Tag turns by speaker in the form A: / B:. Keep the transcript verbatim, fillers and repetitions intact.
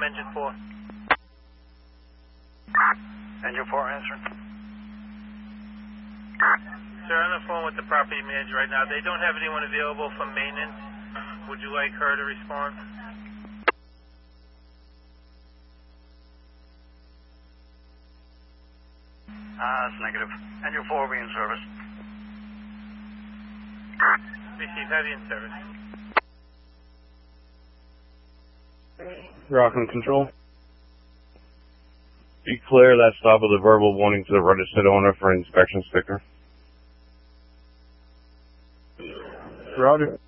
A: engine four.
B: Engine four answering.
A: Sir, I'm on the phone with the property manager right now. They don't have anyone available for maintenance. Would you like her to respond?
B: Ah, uh, it's negative. Engine four will be in service.
A: Receive heavy in service.
C: Rockland Control. Declare that stop with a verbal warning to the registered owner for inspection sticker. Roger.